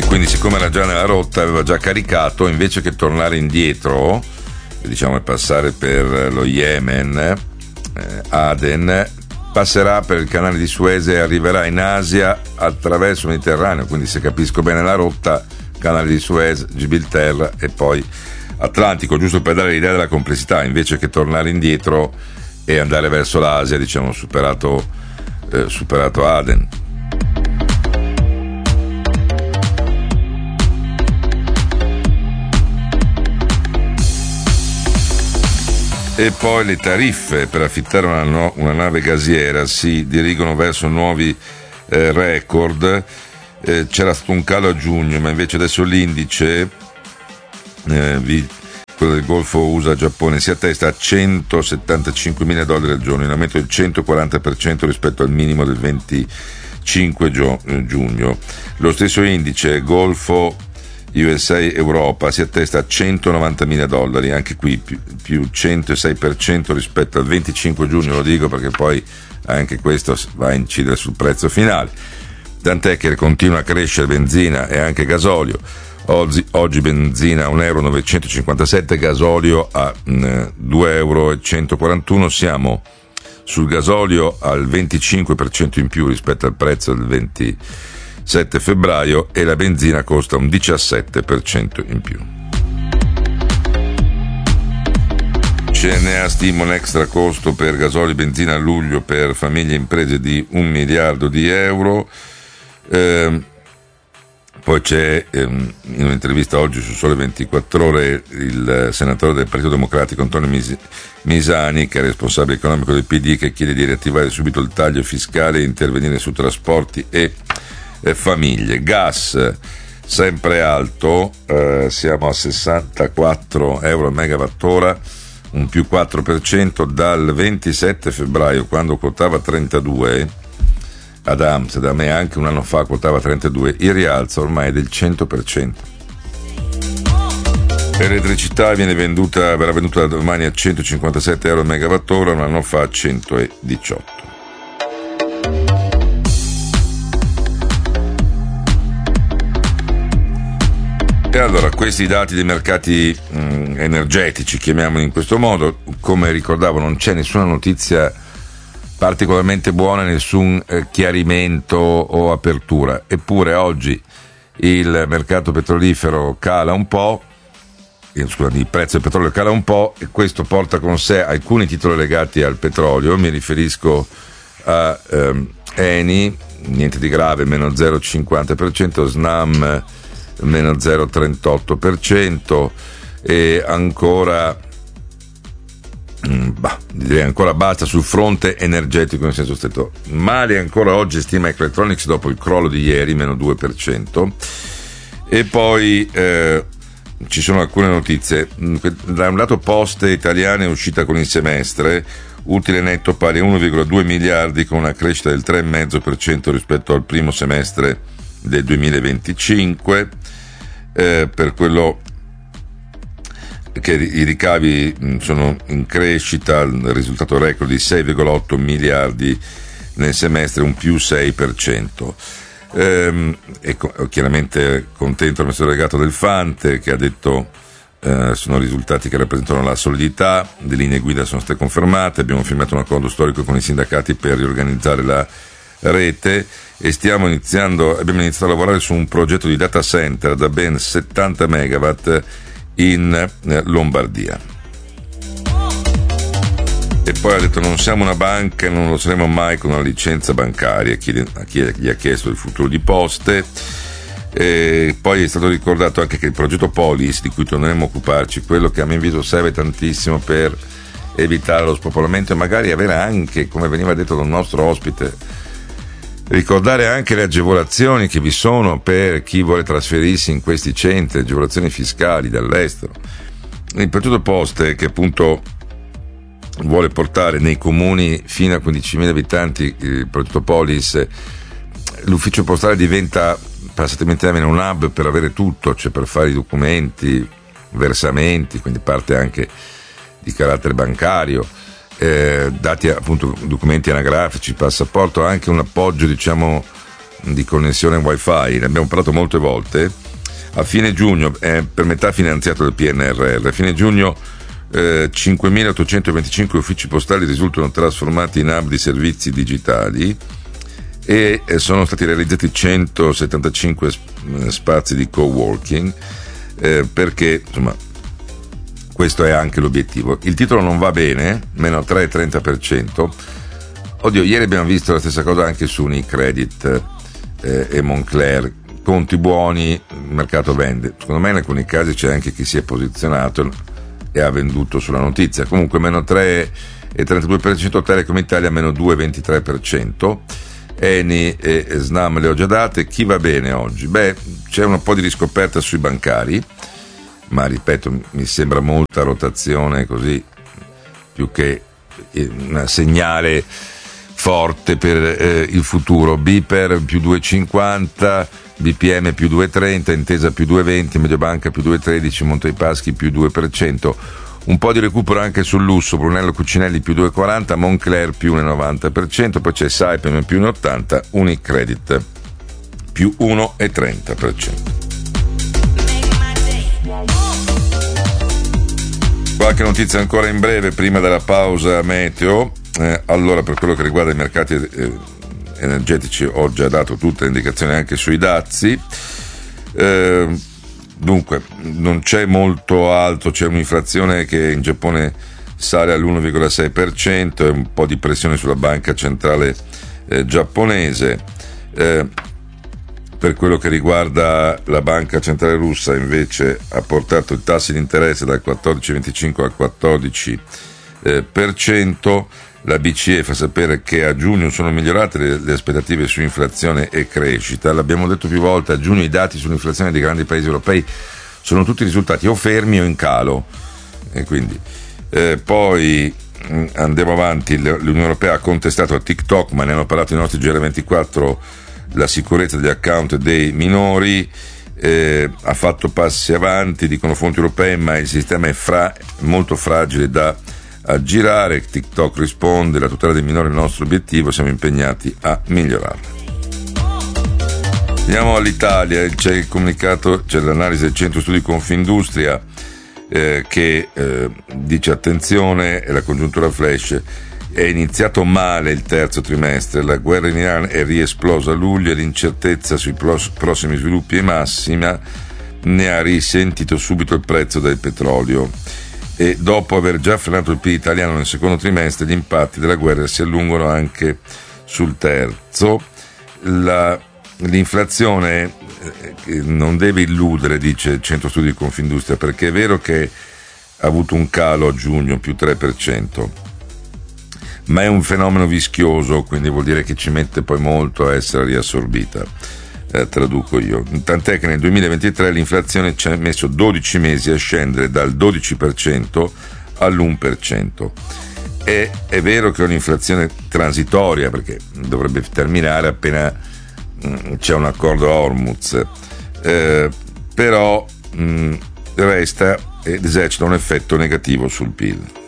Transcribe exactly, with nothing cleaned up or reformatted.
e quindi siccome era già nella rotta, aveva già caricato, invece che tornare indietro, diciamo e passare per lo Yemen, eh, Aden, passerà per il canale di Suez e arriverà in Asia attraverso il Mediterraneo, quindi se capisco bene la rotta, canale di Suez, Gibilterra e poi Atlantico, giusto per dare l'idea della complessità, invece che tornare indietro e andare verso l'Asia, diciamo superato, eh, superato Aden. E poi le tariffe per affittare una, no, una nave gasiera si dirigono verso nuovi eh, record. Eh, c'era stato un calo a giugno, ma invece adesso l'indice, eh, vi, quello del Golfo U S A-Giappone, si attesta a centosettantacinquemila dollari al giorno, in aumento del centoquaranta per cento rispetto al minimo del venticinque gio, eh, giugno. Lo stesso indice Golfo U S A Europa si attesta a centonovantamila dollari, anche qui più, più centosei per cento rispetto al venticinque giugno, lo dico perché poi anche questo va a incidere sul prezzo finale, tant'è che continua a crescere benzina e anche gasolio. Oggi, oggi benzina a un euro novecentocinquantasette, gasolio a mh, due euro e centoquarantuno, siamo sul gasolio al venticinque per cento in più rispetto al prezzo del ventisette febbraio e la benzina costa un diciassette per cento in più. C N A stima un extra costo per gasolio e benzina a luglio per famiglie e imprese di un miliardo di euro. Eh, poi c'è ehm, in un'intervista oggi su Sole ventiquattro Ore il senatore del Partito Democratico Antonio Mis- Misani, che è responsabile economico del P D, che chiede di riattivare subito il taglio fiscale e intervenire su trasporti e eh, famiglie. Gas sempre alto, eh, siamo a sessantaquattro euro a megawattora, un più quattro per cento dal ventisette febbraio, quando quotava trentadue ad Amsterdam, e anche un anno fa quotava trentadue, il rialzo ormai è del cento per cento. L'elettricità viene venduta, verrà venduta domani a centocinquantasette euro a megawattora, un anno fa a centodiciotto. E allora, questi dati dei mercati mh, energetici, chiamiamoli in questo modo, come ricordavo non c'è nessuna notizia particolarmente buona, nessun eh, chiarimento o apertura, eppure oggi il mercato petrolifero cala un po', eh, scusate, il prezzo del petrolio cala un po' e questo porta con sé alcuni titoli legati al petrolio. Mi riferisco a ehm, Eni, niente di grave, meno zero virgola cinquanta per cento, Snam meno zero virgola trentotto per cento e ancora Bah, direi ancora basta sul fronte energetico in senso stretto. Male ancora oggi stima Electronics dopo il crollo di ieri, meno due per cento. E poi eh, ci sono alcune notizie. Da un lato Poste Italiane è uscita con il semestre, utile netto pari a uno virgola due miliardi con una crescita del tre virgola cinque per cento rispetto al primo semestre del duemilaventicinque. Eh, per quello che i ricavi sono in crescita, il risultato record di sei virgola otto miliardi nel semestre, un più sei per cento. Ehm, e co- chiaramente contento il ministro delegato del Fante, che ha detto eh, sono risultati che rappresentano la solidità, le linee guida sono state confermate, abbiamo firmato un accordo storico con i sindacati per riorganizzare la rete e stiamo iniziando, abbiamo iniziato a lavorare su un progetto di data center da ben settanta megawatt in Lombardia. E poi ha detto non siamo una banca e non lo saremo mai con una licenza bancaria, chiede, a chi gli ha chiesto il futuro di Poste. E poi è stato ricordato anche che il progetto Polis, di cui torneremo a occuparci, quello che a mio avviso serve tantissimo per evitare lo spopolamento e magari avere anche, come veniva detto dal nostro ospite, ricordare anche le agevolazioni che vi sono per chi vuole trasferirsi in questi centri, agevolazioni fiscali dall'estero. Il progetto Poste, che appunto vuole portare nei comuni fino a quindicimila abitanti il progetto Polis, l'ufficio postale diventa, passatemi il termine, un hub per avere tutto, cioè per fare i documenti, versamenti, quindi parte anche di carattere bancario, Eh, dati appunto documenti anagrafici, passaporto, anche un appoggio diciamo di connessione wifi, ne abbiamo parlato molte volte. A fine giugno è per metà finanziato dal P N R R. A fine giugno eh, cinquemilaottocentoventicinque uffici postali risultano trasformati in hub di servizi digitali e eh, sono stati realizzati centosettantacinque spazi di coworking, eh, perché insomma questo è anche l'obiettivo. Il titolo non va bene, meno tre virgola trenta per cento. Oddio, ieri abbiamo visto la stessa cosa anche su Unicredit eh, e Moncler. Conti buoni, il mercato vende. Secondo me in alcuni casi c'è anche chi si è posizionato e ha venduto sulla notizia. Comunque meno tre virgola trentadue per cento, Telecom Italia meno due virgola ventitré per cento. Eni e Snam le ho già date. Chi va bene oggi? Beh, c'è un po' di riscoperta sui bancari, ma ripeto, mi sembra molta rotazione così, più che un segnale forte per eh, il futuro. Biper più due virgola cinquanta, B P M più due virgola trenta, Intesa più due virgola venti, Mediobanca più due virgola tredici, Monte dei Paschi più due per cento. Un po' di recupero anche sul lusso, Brunello Cucinelli più due virgola quaranta, Moncler più uno virgola novanta per cento, poi c'è Saipem più uno virgola ottanta, Unicredit più uno virgola trenta per cento. Qualche notizia ancora in breve prima della pausa meteo. Eh, allora, per quello che riguarda i mercati eh, energetici ho già dato tutte le indicazioni anche sui dazi. Eh, dunque, non c'è molto altro, c'è un'inflazione che in Giappone sale all'uno virgola sei per cento e un po' di pressione sulla banca centrale eh, giapponese. Eh, Per quello che riguarda la banca centrale russa, invece, ha portato i tassi di interesse dal quattordici virgola venticinque al quattordici per cento. La B C E fa sapere che a giugno sono migliorate le, le aspettative su inflazione e crescita. L'abbiamo detto più volte, a giugno i dati sull'inflazione dei grandi paesi europei sono tutti risultati o fermi o in calo. E quindi eh, poi mh, andiamo avanti. L'Unione Europea ha contestato a TikTok, ma ne hanno parlato i nostri G R ventiquattro, la sicurezza degli account dei minori. Eh, ha fatto passi avanti, dicono fonti europee, ma il sistema è fra- molto fragile da aggirare. TikTok risponde: la tutela dei minori è il nostro obiettivo, siamo impegnati a migliorarla. Andiamo all'Italia, c'è il comunicato, c'è l'analisi del centro studi Confindustria eh, che eh, dice attenzione, è la congiuntura flash. È iniziato male il terzo trimestre, la guerra in Iran è riesplosa a luglio e l'incertezza sui prossimi sviluppi è massima, ne ha risentito subito il prezzo del petrolio e dopo aver già frenato il P I L italiano nel secondo trimestre gli impatti della guerra si allungano anche sul terzo. La, l'inflazione eh, non deve illudere, dice il centro studi di Confindustria, perché è vero che ha avuto un calo a giugno più tre per cento, ma è un fenomeno vischioso, quindi vuol dire che ci mette poi molto a essere riassorbita, eh, traduco io. Tant'è che nel duemilaventitré l'inflazione ci ha messo dodici mesi a scendere dal dodici per cento all'uno per cento. E è vero che è un'inflazione transitoria, perché dovrebbe terminare appena mh, c'è un accordo a Hormuz, eh, però mh, resta ed esercita un effetto negativo sul P I L.